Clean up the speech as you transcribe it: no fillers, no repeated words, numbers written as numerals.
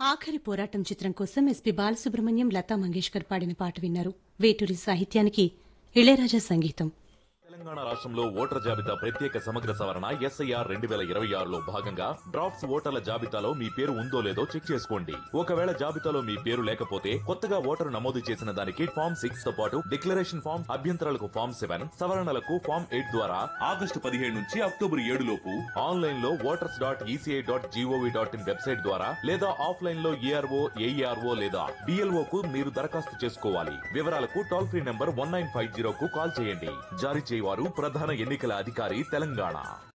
ఆఖరి పోరాటం చిత్రం కోసం ఎస్పీ బాలసుబ్రహ్మణ్యం, లతా మంగేష్కర్ పాడిన పాట విన్నారు. వేటూరి సాహిత్యానికి ఇళయరాజా సంగీతం. తెలంగాణ రాష్ట్రంలో ఓటర్ జాబితా ప్రత్యేక సమగ్ర సవరణ SIR 2026లో భాగంగా డ్రాఫ్ట్స్ ఓటర్ల జాబితాలో మీ పేరు ఉందో లేదో చెక్ చేసుకోండి. ఒకవేళ జాబితాలో మీ పేరు లేకపోతే కొత్తగా ఓటరు నమోదు చేసిన దానికి ఫామ్ 6 తో పాటు డిక్లరేషన్ ఫామ్, అభ్యంతరాలకు ఫామ్ 7, సవరణలకు ఫామ్ 8 ద్వారా ఆగస్టు 15 నుంచి అక్టోబర్ 7 లోపు ఆన్లైన్ లో voters.eci.gov.in వెబ్సైట్ ద్వారా లేదా ఆఫ్లైన్ లో ARO, AERO లేదా BLO కు మీరు దరఖాస్తు చేసుకోవాలి. వివరాలకు టోల్ ఫ్రీ నంబర్ 1950 కు కాల్ చేయండి. జారీ చేయవారు ప్రధాన ఎన్నికల అధికారి, తెలంగాణ.